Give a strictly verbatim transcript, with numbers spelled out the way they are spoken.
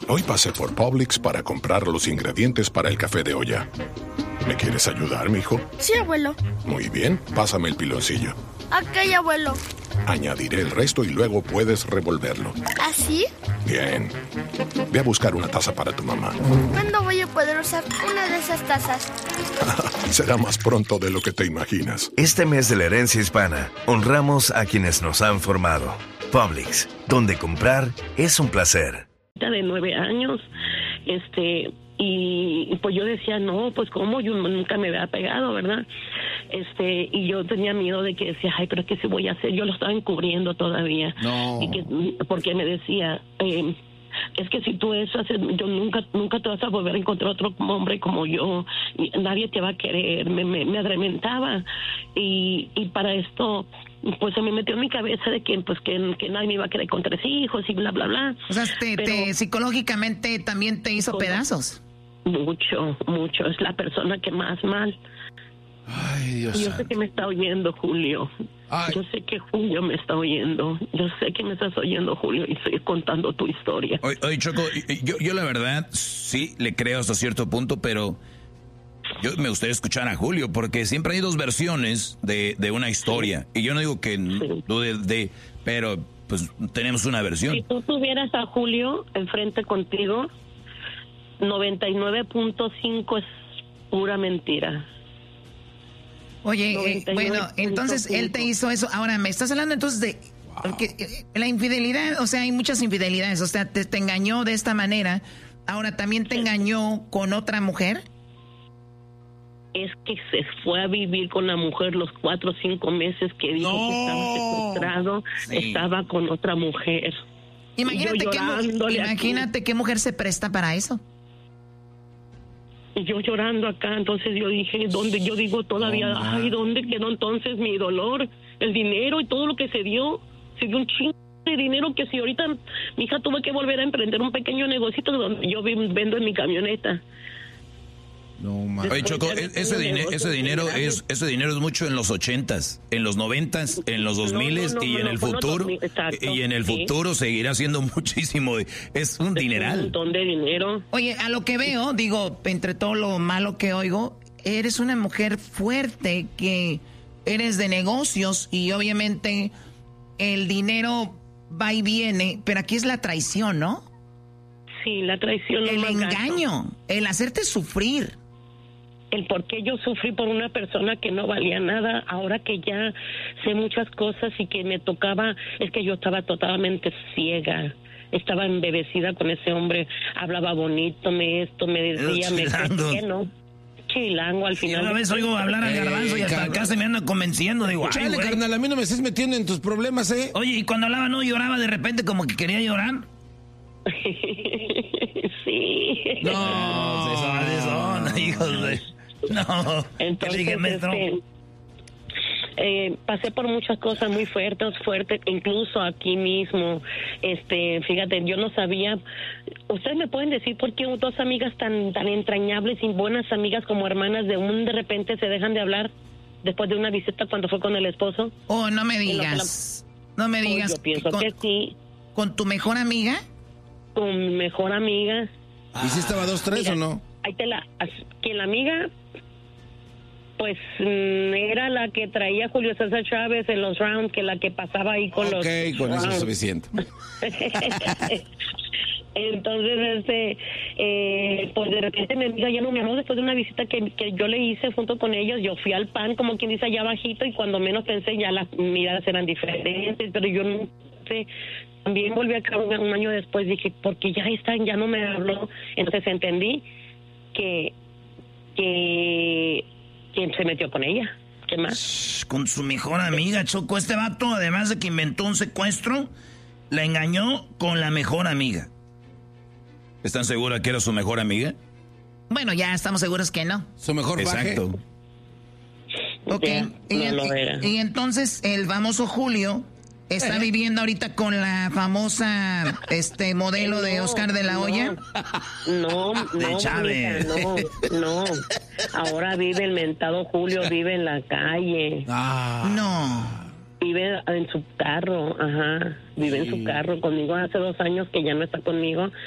Hoy pasé por Publix para comprar los ingredientes para el café de olla. ¿Me quieres ayudar, mijo? Sí, abuelo. Muy bien, pásame el piloncillo. Ok, abuelo. Añadiré el resto y luego puedes revolverlo. ¿Así? Bien. Ve a buscar una taza para tu mamá. ¿Cuándo voy a poder usar una de esas tazas? Será más pronto de lo que te imaginas. Este mes de la herencia hispana, honramos a quienes nos han formado. Publix, donde comprar es un placer. De nueve años, este, y pues yo decía, no, pues cómo, yo nunca me había pegado, ¿verdad? Este, y yo tenía miedo de que decía, ay, pero es que si voy a hacer, yo lo estaba encubriendo todavía. No. Y que, porque me decía, eh, es que si tú eso haces, yo nunca, nunca te vas a volver a encontrar otro hombre como yo, y nadie te va a querer, me, me, me adrementaba, y, y para esto, pues se me metió en mi cabeza de que, pues, que, que nadie me iba a querer con tres hijos y bla, bla, bla. O sea, te, Pero, te, psicológicamente también te hizo pedazos. Mucho, mucho, es la persona que más mal. Ay, Dios. Y yo sé que me está oyendo, Julio. Ay. Yo sé que Julio me está oyendo. Yo sé que me estás oyendo, Julio, y estoy contando tu historia. Oye, oye, Choco, yo, yo la verdad sí le creo hasta cierto punto, pero yo me gustaría escuchar a Julio, porque siempre hay dos versiones de, de una historia. Sí. Y yo no digo que Sí. dude de, pero pues tenemos una versión. Si tú tuvieras a Julio enfrente contigo, noventa y nueve punto cinco es pura mentira. Oye, eh, bueno, entonces él te hizo eso. Ahora, me estás hablando entonces de porque, eh, la infidelidad, o sea, hay muchas infidelidades. O sea, te, te engañó de esta manera. Ahora, ¿también te engañó con otra mujer? Es que se fue a vivir con la mujer los cuatro o cinco meses que dijo No. que estaba secuestrado, Sí. estaba con otra mujer. Imagínate, Y yo qué, mu- llorándole imagínate qué mujer se presta para eso. Y yo llorando acá, entonces yo dije, ¿dónde? Yo digo todavía, No, ay, ¿dónde quedó entonces mi dolor? El dinero y todo lo que se dio, se dio un chingo de dinero que si ahorita mi hija tuvo que volver a emprender un pequeño negocito donde yo vi- vendo en mi camioneta. No, man. Oye, Choco, e- ese, dine- ese dinero es ese dinero es mucho en los ochentas, en los noventas, en los dos No, miles no, no, y en no, el fue en los futuro. dos mil, exacto, Y en el sí. futuro seguirá siendo muchísimo. de- es un Un dineral. montón de dinero. Oye, a lo que veo, digo, entre todo lo malo que oigo, eres una mujer fuerte, que eres de negocios y obviamente el dinero va y viene, pero aquí es la traición, ¿no? Sí, la traición. lo El más gacho. engaño, el hacerte sufrir. El por qué yo sufrí por una persona que no valía nada, ahora que ya sé muchas cosas y que me tocaba, es que yo estaba totalmente ciega, estaba embebecida con ese hombre, hablaba bonito, me esto, me decía, me chilango. ¿qué no? Chilango al final. Una vez oigo hablar al Eh, garbanzo y hasta carnal. acá se me anda convenciendo, digo, ay, Chale, güey. carnal, a mí no me estés metiendo en tus problemas, ¿eh? Oye, y cuando hablaba no lloraba de repente como que quería llorar. Sí. No, eso así son, hijos de... No, Entonces, dígame, no. este, eh, pasé por muchas cosas muy fuertes, fuertes, incluso aquí mismo. Este, fíjate, yo no sabía. Ustedes me pueden decir por qué dos amigas tan tan entrañables y buenas amigas como hermanas de un de repente se dejan de hablar después de una visita cuando fue con el esposo. Oh, no me En lo que digas, no me Oh, digas. yo pienso con, que sí, ¿Con tu mejor amiga? con mi mejor amiga. ¿Y si estaba dos, tres Mira, o no? Ahí te la, que la amiga, pues mm, era la que traía Julio César Chávez en los rounds, que la que pasaba ahí con los Ok, con eso es rounds. suficiente. Entonces, este, eh, pues de repente mi amiga ya no me habló después de una visita que, que yo le hice junto con ellos. Yo fui al pan, como quien dice, allá bajito, y cuando menos pensé ya las miradas eran diferentes, pero yo no sé. También volví acá un, un año después, dije, porque ya están, ya no me habló. Entonces entendí que, que, que se metió con ella. ¿Qué más? Con su mejor amiga, Choco. Este vato, además de que inventó un secuestro, la engañó con la mejor amiga. ¿Están seguras que era su mejor amiga? Bueno, ya estamos seguros que no. Su mejor baje. Exacto. Ok. Ya, y, no lo era. y entonces el famoso Julio está viviendo ahorita con la famosa este modelo de No, Oscar de la Hoya. No, no, De no, Chávez. mija, no, no. Ahora vive el mentado Julio, vive en la calle, Ah. No. vive en su carro, ajá, vive en su carro conmigo hace dos años que ya no está conmigo.